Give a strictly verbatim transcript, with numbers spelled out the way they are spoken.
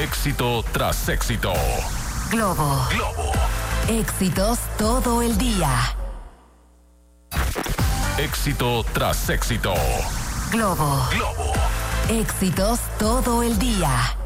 Éxito tras éxito. Globo. Globo. Éxitos todo el día. Éxito tras éxito. Globo. Globo. Éxitos todo el día.